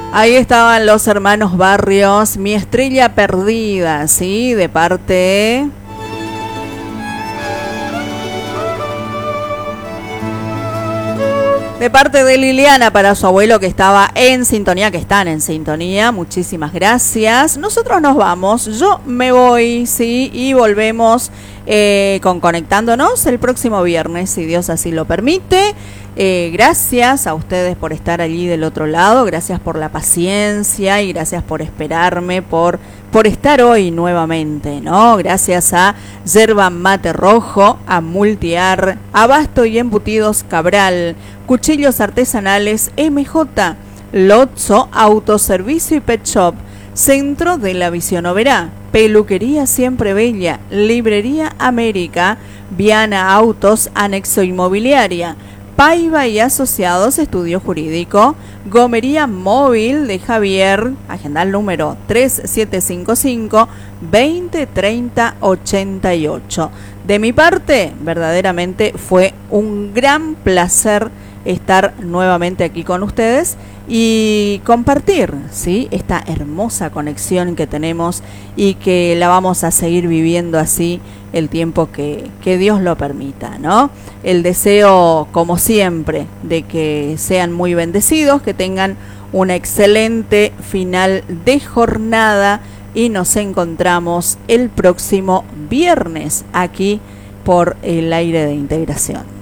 Ahí estaban los hermanos Barrios, Mi Estrella Perdida, ¿sí? De parte de Liliana para su abuelo que estaba en sintonía, que están en sintonía. Muchísimas gracias. Nosotros nos vamos, yo me voy, ¿sí? Y volvemos con Conectándonos el próximo viernes, si Dios así lo permite. Gracias a ustedes por estar allí del otro lado, gracias por la paciencia y gracias por esperarme, por estar hoy nuevamente, ¿no? Gracias a Yerba Mate Rojo, a Multiar, Abasto y Embutidos Cabral, Cuchillos Artesanales MJ, Lotso Autoservicio y Pet Shop, Centro de la Visión Oberá, Peluquería Siempre Bella, Librería América, Viana Autos, Anexo Inmobiliaria, Paiva y Asociados Estudio Jurídico, Gomería Móvil de Javier, agenda el número 3755-2030-88. De mi parte, verdaderamente fue un gran placer estar nuevamente aquí con ustedes y compartir, ¿sí?, esta hermosa conexión que tenemos y que la vamos a seguir viviendo así el tiempo que Dios lo permita, ¿no? El deseo, como siempre, de que sean muy bendecidos, que tengan una excelente final de jornada y nos encontramos el próximo viernes aquí por el aire de integración.